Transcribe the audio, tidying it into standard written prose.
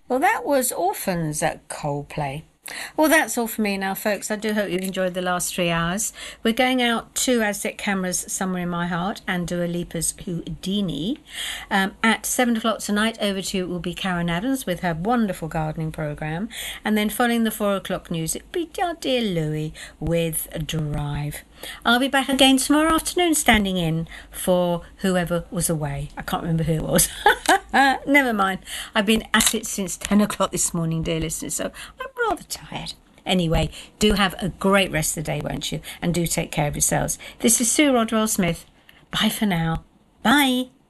Well, that was Orphans at Coldplay. Well, that's all for me now, folks. I do hope you enjoyed the last 3 hours. We're going out to Aztec Camera's Somewhere in My Heart and Dua Lipa's Houdini. At 7 o'clock tonight, over to you will be Karen Adams with her wonderful gardening programme. And then following the 4 o'clock news, it'll be our dear Louie with Drive. I'll be back again tomorrow afternoon standing in for whoever was away. I can't remember who it was. Never mind. I've been at it since 10 o'clock this morning, dear listeners, so I'm rather tired. Anyway, do have a great rest of the day, won't you? And do take care of yourselves. This is Sue Rodwell Smith. Bye for now. Bye.